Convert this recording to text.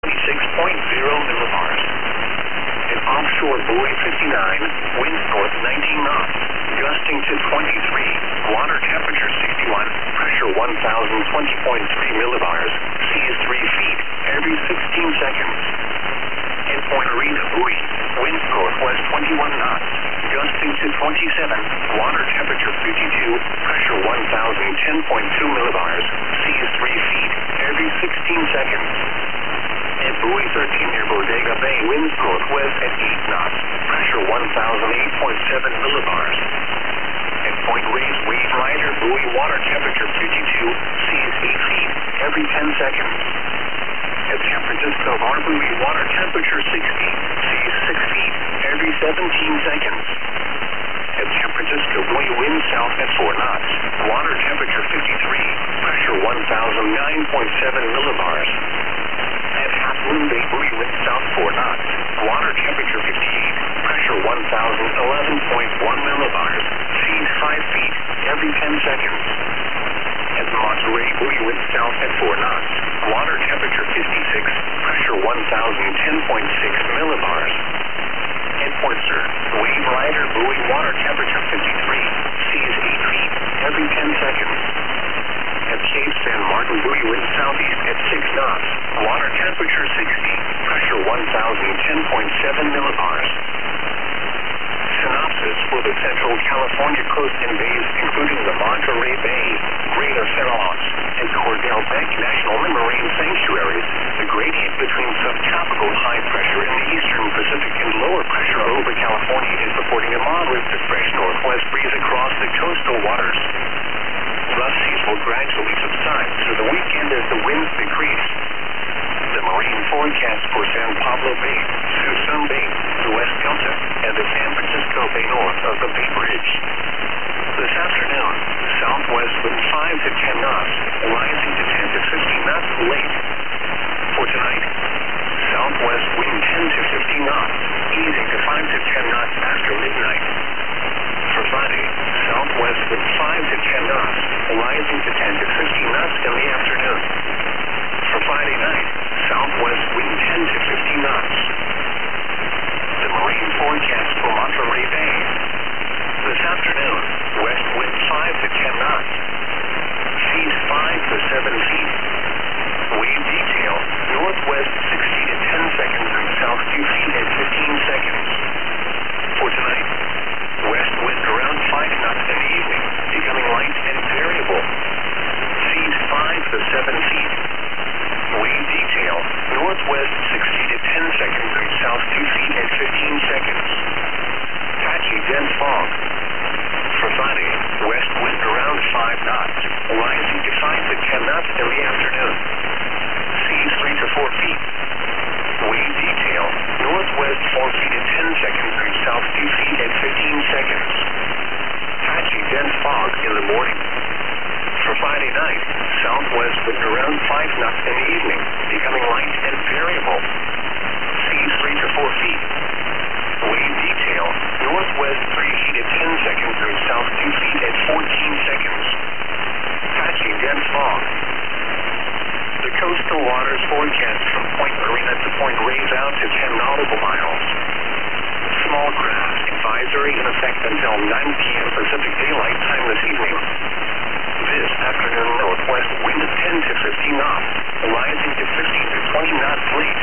millibars. At offshore buoy 59, winds north 19 knots, gusting to 23, water temperature 61, pressure 1020.3 millibars, seas 3 feet, every 16 seconds. At Point Arena buoy, winds northwest 21 knots, gusting to 27, water temperature 52, pressure 1010.2 millibars, seas 3 feet, every 16 seconds. At buoy 13 near Bodega Bay, winds northwest at 8 knots, pressure 1008.7 millibars. At Point Reyes Wave Rider buoy, water temperature 52, seas 8 feet, every 10 seconds. At San Francisco Bar buoy, water temperature 60, seas 6 feet, every 17 seconds. At San Francisco buoy, wind south at 4 knots, water temperature 53, pressure 1009.7 millibars. At Half Moon Bay buoy, wind south 4 knots, water temperature 58, pressure 1011.1 millibars, seas 5 feet, every 10 seconds. At Monterey buoy, wind south at 4 knots, water temperature 56, pressure 1010.6 millibars. At Port Sur, Wave Rider buoy, water temperature 53, seas 8 feet, every 10 seconds. At Cape San Martin buoy, wind southeast at 6 knots, water temperature 60, pressure 1010.7 millibars. Synopsis for the Central California coast and bays, including the Monterey Bay, Greater Farallones, and Cordell Beck National Marine Sanctuaries. The gradient between subtropical high pressure in the eastern Pacific and lower pressure over California is supporting a moderate to fresh northwest breeze across the coastal waters. Rough seas will gradually subside through the weekend as the winds decrease. The marine forecast for San Pablo Bay, Suisun Bay, the West Delta, and the San Francisco Bay north of the Bay Bridge. This afternoon, southwest wind 5 to 10 knots, rising to 10 to 15 knots late. For tonight, southwest wind 10 to 15 knots, easing to 5 to 10 knots after midnight. For Friday, southwest wind 5 to 10 knots, rising to 10 to 15 knots in the afternoon. For Friday night, southwest wind 10 to 15 knots. The marine forecast for Monterey Bay. This afternoon, west wind 5 to 10 knots. Seas 5 to 7 feet. Wave detail, northwest 60 to 10 seconds and south 2 feet at 15 seconds. For tonight, west wind around 5 knots in the evening, becoming light and variable. Seas 5 to 7 feet. Wave detail, northwest 60 to 10 seconds and south 2 feet at 15 seconds. Patchy dense fog. For Friday, west wind around 5 knots, rising to 5 to 10 knots in the afternoon. Seas 3 to 4 feet. Wave detail, northwest 4 feet at 10 seconds and south 2 feet at 15 seconds. Patchy dense fog in the morning. For Friday night, southwest wind around 5 knots in the evening, becoming light and variable. Seas 3 to 4 feet. Wave detail, northwest 3 feet at 10 seconds and south 2 feet at 14 seconds. Patchy dense fog. The coastal waters forecast from Point Marina to Point Reyes out to 10 nautical miles. Small craft advisory in effect until 9 p.m. Pacific Daylight Time this evening. This afternoon, northwest wind 10 to 15 knots, rising to 15 to 20 knots late.